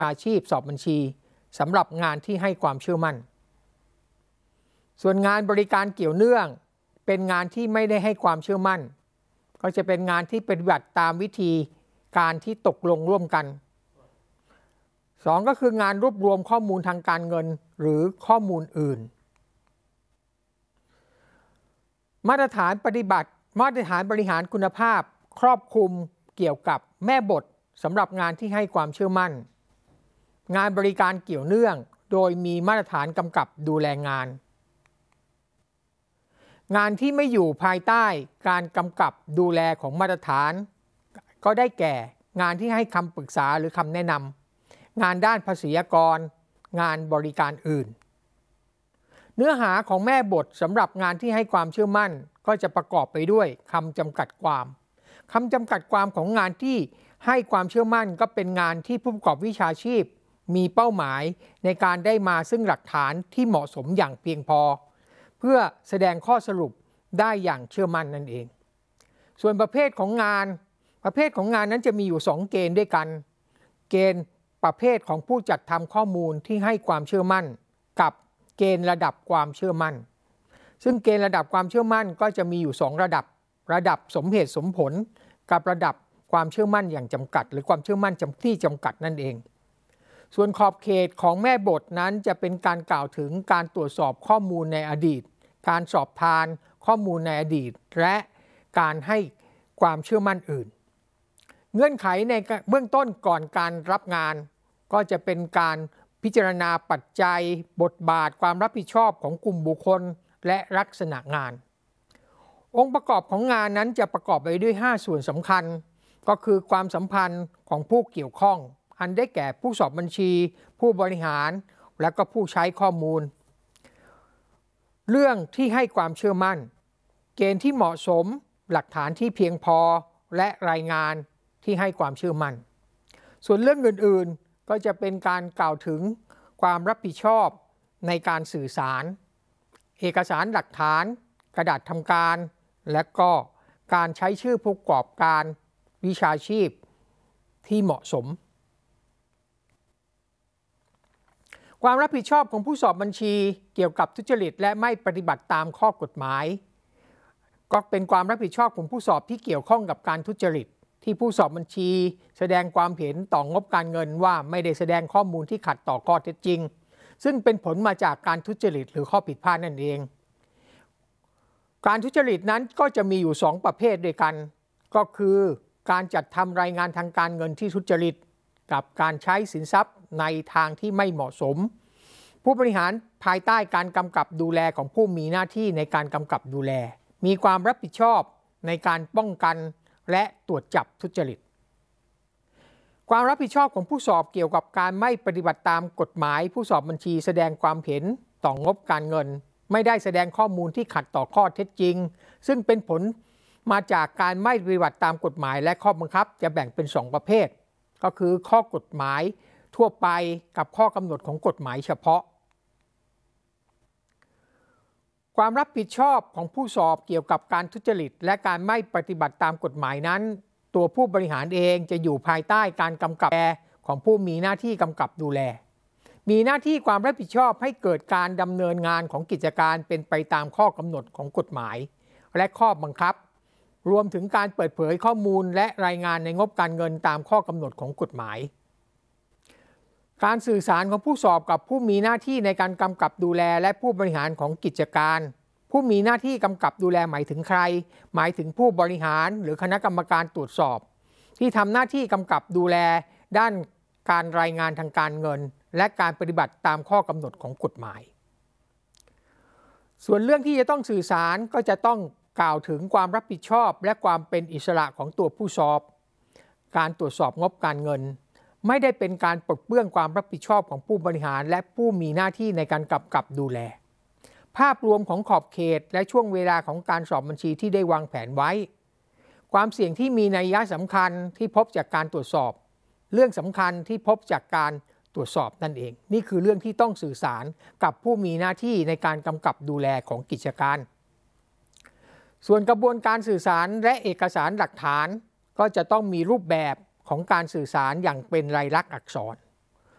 อาชีพสอบบัญชีสำหรับงานที่ให้ความเชื่อมั่นส่วนงานบริการเกี่ยวเนื่องเป็นงานที่ไม่ได้ให้ความเชื่อมั่นก็จะเป็นงานที่ปฏิบัติตามวิธีการที่ตกลงร่วมกัน2ก็คืองานรวบรวมข้อมูลทางการเงินหรือข้อมูลอื่นมาตรฐานบริหารคุณภาพครอบคลุมเกี่ยวกับแม่บทสำหรับงานที่ให้ความเชื่อมั่นงานบริการเกี่ยวเนื่องโดยมีมาตรฐานกำกับดูแลงานที่ไม่อยู่ภายใต้การกำกับดูแลของมาตรฐานก็ได้แก่งานที่ให้คำปรึกษาหรือคำแนะนำงานด้านภาษีกรงานบริการอื่นเนื้อหาของแม่บทสำหรับงานที่ให้ความเชื่อมั่นก็จะประกอบไปด้วยคำจำกัดความของงานที่ให้ความเชื่อมั่นก็เป็นงานที่ผู้ประกอบวิชาชีพมีเป้าหมายในการได้มาซึ่งหลักฐานที่เหมาะสมอย่างเพียงพอเพื่อแสดงข้อสรุปได้อย่างเชื่อมั่นนั่นเองส่วนประเภทของงานนั้นจะมีอยู่2เกณฑ์ด้วยกันเกณฑ์ประเภทของผู้จัดทำข้อมูลที่ให้ความเชื่อมั่นกับเกณฑ์ระดับความเชื่อมั่นซึ่งเกณฑ์ระดับความเชื่อมั่นก็จะมีอยู่2ระดับสมเหตุสมผลกับระดับความเชื่อมั่นอย่างจำกัดหรือความเชื่อมั่นที่จำกัดนั่นเองส่วนขอบเขตของแม่บทนั้นจะเป็นการกล่าวถึงการตรวจสอบข้อมูลในอดีตการสอบทานข้อมูลในอดีตและการให้ความเชื่อมั่นอื่นเงื่อนไขในเบื้องต้นก่อนการรับงานก็จะเป็นการพิจารณาปัจจัยบทบาทความรับผิดชอบของกลุ่มบุคคลและลักษณะงานองค์ประกอบของงานนั้นจะประกอบไปด้วย5ส่วนสำคัญก็คือความสัมพันธ์ของผู้เกี่ยวข้องอันได้แก่ผู้สอบบัญชีผู้บริหารและก็ผู้ใช้ข้อมูลเรื่องที่ให้ความเชื่อมั่นเกณฑ์ที่เหมาะสมหลักฐานที่เพียงพอและรายงานที่ให้ความเชื่อมั่นส่วนเรื่องอื่นๆก็จะเป็นการกล่าวถึงความรับผิดชอบในการสื่อสารเอกสารหลักฐานกระดาษทำการและก็การใช้ชื่อผู้ประกอบการวิชาชีพที่เหมาะสมความรับผิดชอบของผู้สอบบัญชีเกี่ยวกับทุจริตและไม่ปฏิบัติตามข้อกฎหมายก็เป็นความรับผิดชอบของผู้สอบที่เกี่ยวข้องกับการทุจริตที่ผู้สอบบัญชีแสดงความเห็นต่องบการเงินว่าไม่ได้แสดงข้อมูลที่ขัดต่อข้อเท็จจริงซึ่งเป็นผลมาจากการทุจริตหรือข้อผิดพลาดนั่นเองการทุจริตนั้นก็จะมีอยู่2ประเภทด้วยกันก็คือการจัดทำรายงานทางการเงินที่ทุจริตกับการใช้สินทรัพย์ในทางที่ไม่เหมาะสมผู้บริหารภายใต้การกำกับดูแลของผู้มีหน้าที่ในการกำกับดูแลมีความรับผิดชอบในการป้องกันและตรวจจับทุจริตความรับผิดชอบของผู้สอบเกี่ยวกับการไม่ปฏิบัติตามกฎหมายผู้สอบบัญชีแสดงความเห็นต่องบการเงินไม่ได้แสดงข้อมูลที่ขัดต่อข้อเท็จจริงซึ่งเป็นผลมาจากการไม่ปฏิบัติตามกฎหมายและข้อบังคับจะแบ่งเป็น2ประเภทก็คือข้อกฎหมายทั่วไปกับข้อกำหนดของกฎหมายเฉพาะความรับผิดชอบของผู้สอบเกี่ยวกับการทุจริตและการไม่ปฏิบัติตามกฎหมายนั้นตัวผู้บริหารเองจะอยู่ภายใต้การกำกับของผู้มีหน้าที่กำกับดูแลมีหน้าที่ความรับผิดชอบให้เกิดการดำเนินงานของกิจการเป็นไปตามข้อกำหนดของกฎหมายและข้อบังคับรวมถึงการเปิดเผยข้อมูลและรายงานในงบการเงินตามข้อกำหนดของกฎหมายการสื่อสารของผู้สอบกับผู้มีหน้าที่ในการกำกับดูแลและผู้บริหารของกิจการผู้มีหน้าที่กำกับดูแลหมายถึงใครหมายถึงผู้บริหารหรือคณะกรรมการตรวจสอบที่ทำหน้าที่กำกับดูแลด้านการรายงานทางการเงินและการปฏิบัติตามข้อกำหนดของกฎหมายส่วนเรื่องที่จะต้องสื่อสารก็จะต้องกล่าวถึงความรับผิดชอบและความเป็นอิสระของตัวผู้สอบการตรวจสอบงบการเงินไม่ได้เป็นการปลดเปลื้องความรับผิดชอบของผู้บริหารและผู้มีหน้าที่ในการกำกับดูแลภาพรวมของขอบเขตและช่วงเวลาของการสอบบัญชีที่ได้วางแผนไว้ความเสี่ยงที่มีนัยยะสำคัญที่พบจากการตรวจสอบเรื่องสำคัญที่พบจากการตรวจสอบนั่นเองนี่คือเรื่องที่ต้องสื่อสารกับผู้มีหน้าที่ในการกำกับดูแลของกิจการส่วนกระบวนการสื่อสารและเอกสารหลักฐานก็จะต้องมีรูปแบบของการสื่อสารอย่างเป็นลายลักษณ์อักษร